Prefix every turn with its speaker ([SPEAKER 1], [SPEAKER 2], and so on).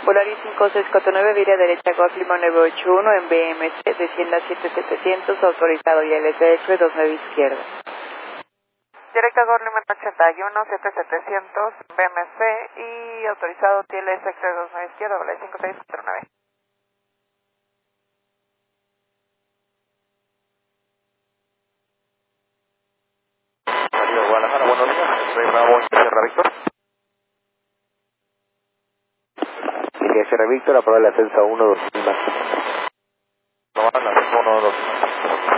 [SPEAKER 1] Volaris 5649, vía derecha, Golf Lima 981 en BMC, descienda 7700, autorizado y LCF 29 izquierda.
[SPEAKER 2] Directa Golf Lima 81, 7700, BMC y autorizado TLSX 29 izquierda, Volaris 5649.
[SPEAKER 3] Salida Guadalajara, buenos días, soy Bravo Sierra Víctor. Línea Sierra Víctor, aprobar el ascenso a 1, 2 más. No, el ascenso 1, 2 más.